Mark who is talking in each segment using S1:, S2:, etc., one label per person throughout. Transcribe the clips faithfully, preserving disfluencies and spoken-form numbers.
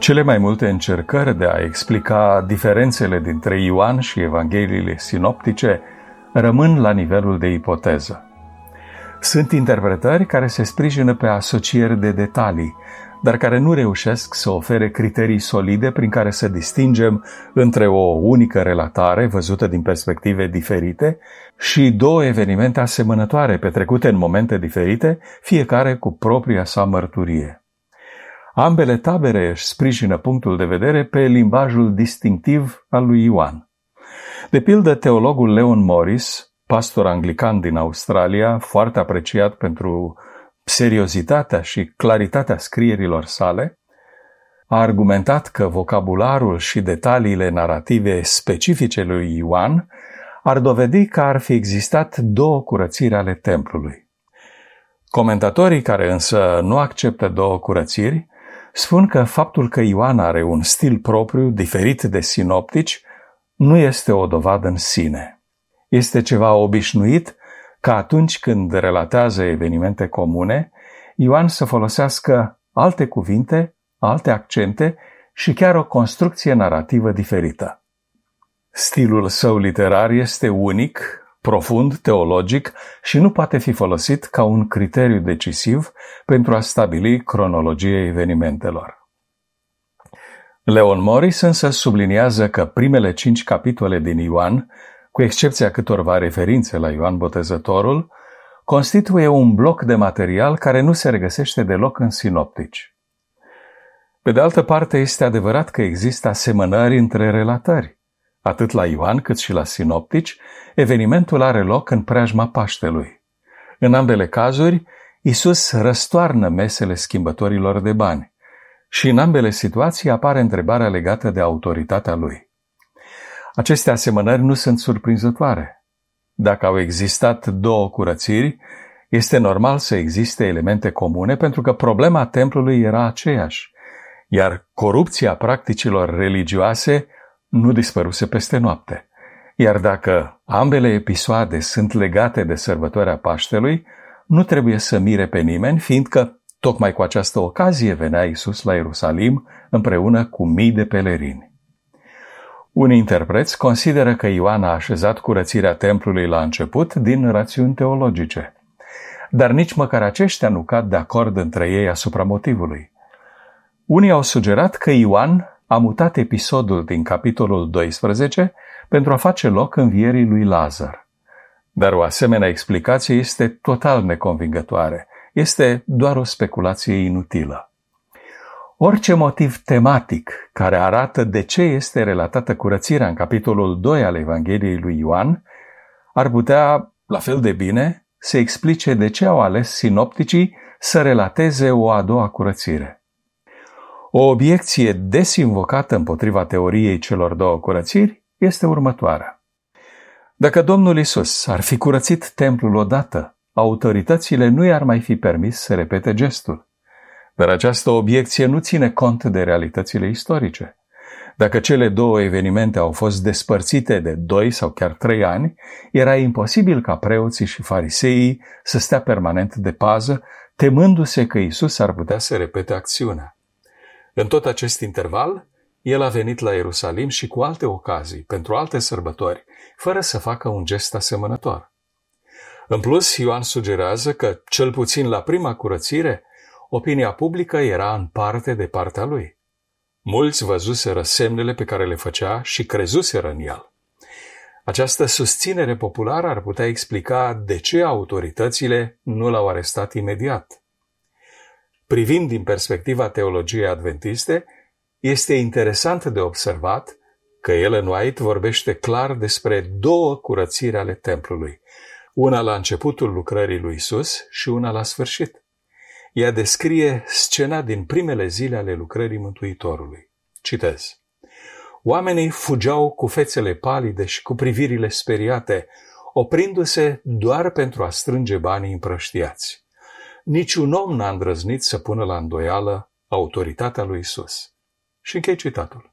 S1: Cele mai multe încercări de a explica diferențele dintre Ioan și Evangheliile sinoptice rămân la nivelul de ipoteză. Sunt interpretări care se sprijină pe asocieri de detalii, dar care nu reușesc să ofere criterii solide prin care să distingem între o unică relatare văzută din perspective diferite și două evenimente asemănătoare petrecute în momente diferite, fiecare cu propria sa mărturie. Ambele tabere își sprijină punctul de vedere pe limbajul distinctiv al lui Ioan. De pildă, teologul Leon Morris, pastor anglican din Australia, foarte apreciat pentru seriozitatea și claritatea scrierilor sale, a argumentat că vocabularul și detaliile narrative specifice lui Ioan ar dovedi că ar fi existat două curățiri ale templului. Comentatorii care însă nu acceptă două curățiri spun că faptul că Ioan are un stil propriu, diferit de sinoptici, nu este o dovadă în sine. Este ceva obișnuit ca atunci când relatează evenimente comune, Ioan să folosească alte cuvinte, alte accente și chiar o construcție narrativă diferită. Stilul său literar este unic, profund, teologic și nu poate fi folosit ca un criteriu decisiv pentru a stabili cronologia evenimentelor. Leon Morris însă subliniază că primele cinci capitole din Ioan, cu excepția câtorva referințe la Ioan Botezătorul, constituie un bloc de material care nu se regăsește deloc în sinoptici. Pe de altă parte, este adevărat că există asemănări între relatări. Atât la Ioan cât și la sinoptici, evenimentul are loc în preajma Paștelui. În ambele cazuri, Iisus răstoarnă mesele schimbătorilor de bani și în ambele situații apare întrebarea legată de autoritatea lui. Aceste asemănări nu sunt surprinzătoare. Dacă au existat două curățiri, este normal să existe elemente comune pentru că problema templului era aceeași, iar corupția practicilor religioase nu dispăruse peste noapte. Iar dacă ambele episoade sunt legate de sărbătoarea Paștelui, nu trebuie să mire pe nimeni, fiindcă tocmai cu această ocazie venea Iisus la Ierusalim împreună cu mii de pelerini. Unii interpreți consideră că Ioan a așezat curățirea templului la început din rațiuni teologice, dar nici măcar aceștia nu cad de acord între ei asupra motivului. Unii au sugerat că Ioan a mutat episodul din capitolul doisprezece pentru a face loc învierii lui Lazar. Dar o asemenea explicație este total neconvingătoare. Este doar o speculație inutilă. Orice motiv tematic care arată de ce este relatată curățirea în capitolul doi al Evangheliei lui Ioan ar putea, la fel de bine, să explice de ce au ales sinopticii să relateze o a doua curățire. O obiecție des invocată împotriva teoriei celor două curățiri este următoarea. Dacă Domnul Iisus ar fi curățit templul odată, autoritățile nu i-ar mai fi permis să repete gestul. Dar această obiecție nu ține cont de realitățile istorice. Dacă cele două evenimente au fost despărțite de doi sau chiar trei ani, era imposibil ca preoții și fariseii să stea permanent de pază, temându-se că Iisus ar putea să repete acțiunea. În tot acest interval, el a venit la Ierusalim și cu alte ocazii, pentru alte sărbători, fără să facă un gest asemănător. În plus, Ioan sugerează că, cel puțin la prima curățire, opinia publică era în parte de partea lui. Mulți văzuseră semnele pe care le făcea și crezuseră în el. Această susținere populară ar putea explica de ce autoritățile nu l-au arestat imediat. Privind din perspectiva teologiei adventiste, este interesant de observat că Ellen White vorbește clar despre două curățiri ale templului, una la începutul lucrării lui Iisus și una la sfârșit. Ea descrie scena din primele zile ale lucrării Mântuitorului. Citez. Oamenii fugeau cu fețele palide și cu privirile speriate, oprindu-se doar pentru a strânge banii împrăștiați. Niciun om n-a îndrăznit să pună la îndoială autoritatea lui Iisus. Și închei citatul.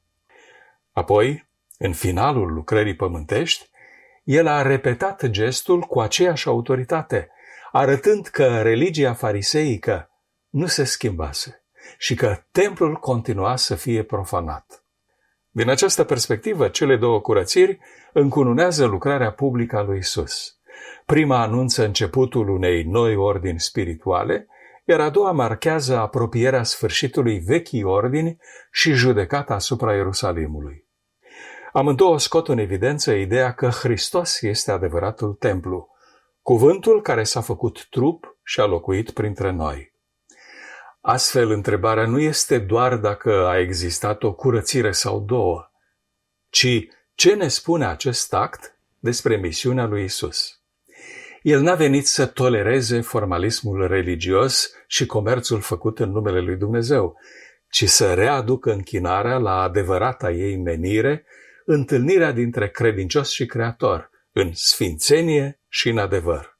S1: Apoi, în finalul lucrării pământești, el a repetat gestul cu aceeași autoritate, arătând că religia fariseică nu se schimbase, și că templul continua să fie profanat. Din această perspectivă, cele două curățiri încununează lucrarea publică a lui Isus. Prima anunță începutul unei noi ordini spirituale, iar a doua marchează apropierea sfârșitului vechii ordini și judecata asupra Ierusalimului. Amândouă scot în evidență ideea că Hristos este adevăratul templu, cuvântul care s-a făcut trup și a locuit printre noi. Astfel, întrebarea nu este doar dacă a existat o curățire sau două, ci ce ne spune acest act despre misiunea lui Isus. El n-a venit să tolereze formalismul religios și comerțul făcut în numele lui Dumnezeu, ci să readucă închinarea la adevărata ei menire, întâlnirea dintre credincios și creator, în sfințenie și în adevăr.